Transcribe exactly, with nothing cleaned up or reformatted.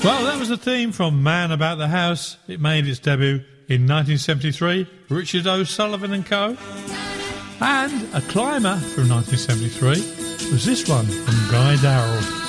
Well, that was the theme from Man About the House. It made its debut in nineteen seventy-three, Richard O'Sullivan and Co. And a climber from nineteen seventy-three was this one from Guy Darrell.